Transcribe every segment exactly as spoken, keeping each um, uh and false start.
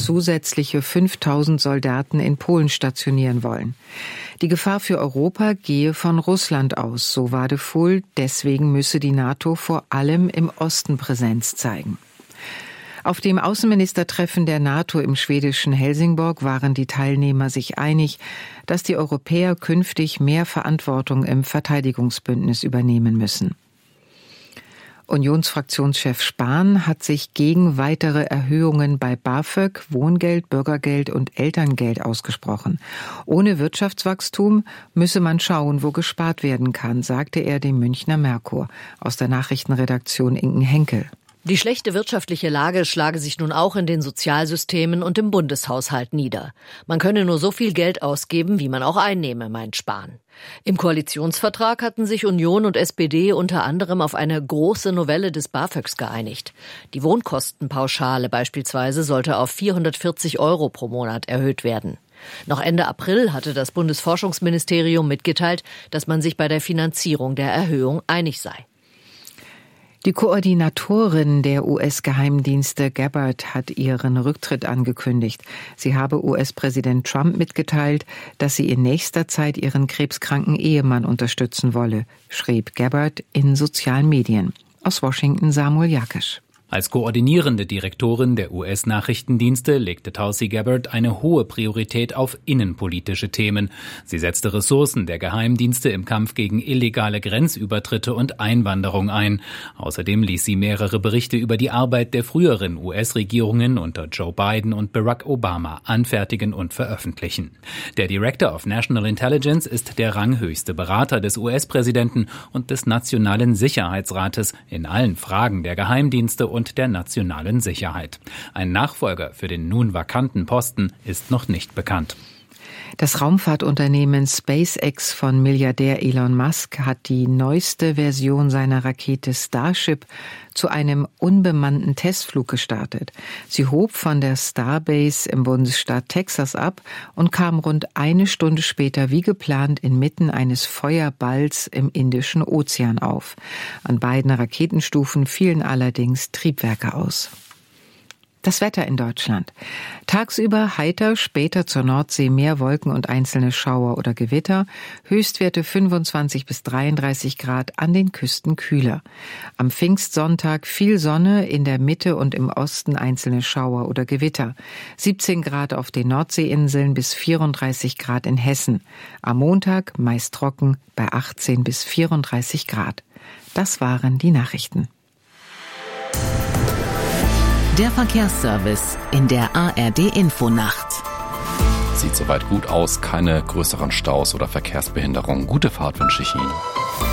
zusätzliche fünftausend Soldaten in Polen stationieren wollen. Die Gefahr für Europa gehe von Russland aus, so Wadefuhl. Deswegen müsse die NATO vor allem im Osten Präsenz zeigen. Auf dem Außenministertreffen der NATO im schwedischen Helsingborg waren die Teilnehmer sich einig, dass die Europäer künftig mehr Verantwortung im Verteidigungsbündnis übernehmen müssen. Unionsfraktionschef Spahn hat sich gegen weitere Erhöhungen bei BAföG, Wohngeld, Bürgergeld und Elterngeld ausgesprochen. Ohne Wirtschaftswachstum müsse man schauen, wo gespart werden kann, sagte er dem Münchner Merkur. Aus der Nachrichtenredaktion Inken Henkel. Die schlechte wirtschaftliche Lage schlage sich nun auch in den Sozialsystemen und im Bundeshaushalt nieder. Man könne nur so viel Geld ausgeben, wie man auch einnehme, meint Spahn. Im Koalitionsvertrag hatten sich Union und S P D unter anderem auf eine große Novelle des BAföGs geeinigt. Die Wohnkostenpauschale beispielsweise sollte auf vierhundertvierzig Euro pro Monat erhöht werden. Noch Ende April hatte das Bundesforschungsministerium mitgeteilt, dass man sich bei der Finanzierung der Erhöhung einig sei. Die Koordinatorin der U S-Geheimdienste Gabbard hat ihren Rücktritt angekündigt. Sie habe U S-Präsident Trump mitgeteilt, dass sie in nächster Zeit ihren krebskranken Ehemann unterstützen wolle, schrieb Gabbard in sozialen Medien. Aus Washington Samuel Jakisch. Als koordinierende Direktorin der U S-Nachrichtendienste legte Tulsi Gabbard eine hohe Priorität auf innenpolitische Themen. Sie setzte Ressourcen der Geheimdienste im Kampf gegen illegale Grenzübertritte und Einwanderung ein. Außerdem ließ sie mehrere Berichte über die Arbeit der früheren U S-Regierungen unter Joe Biden und Barack Obama anfertigen und veröffentlichen. Der Director of National Intelligence ist der ranghöchste Berater des U S-Präsidenten und des Nationalen Sicherheitsrates in allen Fragen der Geheimdienste und und der nationalen Sicherheit. Ein Nachfolger für den nun vakanten Posten ist noch nicht bekannt. Das Raumfahrtunternehmen SpaceX von Milliardär Elon Musk hat die neueste Version seiner Rakete Starship zu einem unbemannten Testflug gestartet. Sie hob von der Starbase im Bundesstaat Texas ab und kam rund eine Stunde später wie geplant inmitten eines Feuerballs im Indischen Ozean auf. An beiden Raketenstufen fielen allerdings Triebwerke aus. Das Wetter in Deutschland. Tagsüber heiter, später zur Nordsee mehr Wolken und einzelne Schauer oder Gewitter. Höchstwerte fünfundzwanzig bis dreiunddreißig Grad, an den Küsten kühler. Am Pfingstsonntag viel Sonne, in der Mitte und im Osten einzelne Schauer oder Gewitter. siebzehn Grad auf den Nordseeinseln bis vierunddreißig Grad in Hessen. Am Montag meist trocken bei achtzehn bis vierunddreißig Grad. Das waren die Nachrichten. Der Verkehrsservice in der A R D-Infonacht. Sieht soweit gut aus, keine größeren Staus oder Verkehrsbehinderungen. Gute Fahrt wünsche ich Ihnen.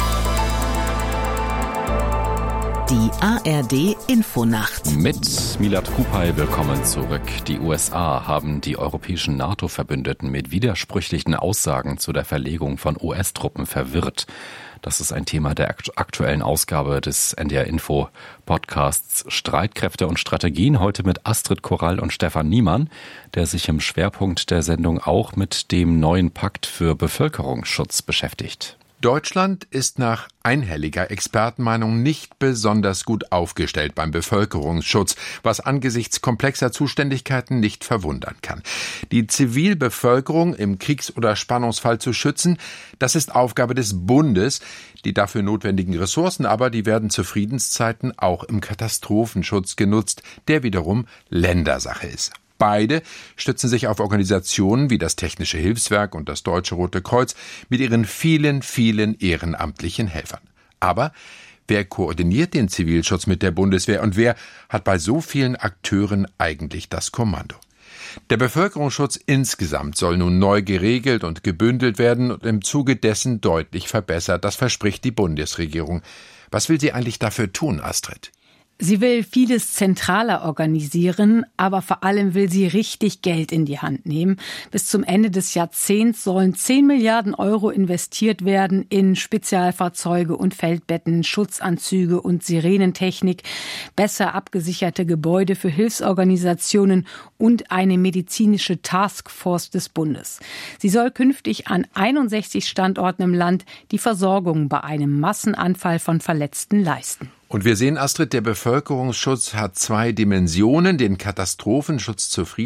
Die A R D-Infonacht. Mit Milad Kupay willkommen zurück. Die U S A haben die europäischen NATO-Verbündeten mit widersprüchlichen Aussagen zu der Verlegung von U S-Truppen verwirrt. Das ist ein Thema der aktuellen Ausgabe des N D R-Info-Podcasts Streitkräfte und Strategien. Heute mit Astrid Korall und Stefan Niemann, der sich im Schwerpunkt der Sendung auch mit dem neuen Pakt für Bevölkerungsschutz beschäftigt. Deutschland ist nach einhelliger Expertenmeinung nicht besonders gut aufgestellt beim Bevölkerungsschutz, was angesichts komplexer Zuständigkeiten nicht verwundern kann. Die Zivilbevölkerung im Kriegs- oder Spannungsfall zu schützen, das ist Aufgabe des Bundes. Die dafür notwendigen Ressourcen aber, die werden zu Friedenszeiten auch im Katastrophenschutz genutzt, der wiederum Ländersache ist. Beide stützen sich auf Organisationen wie das Technische Hilfswerk und das Deutsche Rote Kreuz mit ihren vielen, vielen ehrenamtlichen Helfern. Aber wer koordiniert den Zivilschutz mit der Bundeswehr und wer hat bei so vielen Akteuren eigentlich das Kommando? Der Bevölkerungsschutz insgesamt soll nun neu geregelt und gebündelt werden und im Zuge dessen deutlich verbessert. Das verspricht die Bundesregierung. Was will sie eigentlich dafür tun, Astrid? Sie will vieles zentraler organisieren, aber vor allem will sie richtig Geld in die Hand nehmen. Bis zum Ende des Jahrzehnts sollen zehn Milliarden Euro investiert werden in Spezialfahrzeuge und Feldbetten, Schutzanzüge und Sirenentechnik, besser abgesicherte Gebäude für Hilfsorganisationen und eine medizinische Taskforce des Bundes. Sie soll künftig an einundsechzig Standorten im Land die Versorgung bei einem Massenanfall von Verletzten leisten. Und wir sehen, Astrid, der Bevölkerungsschutz hat zwei Dimensionen, den Katastrophenschutz zur Friedens-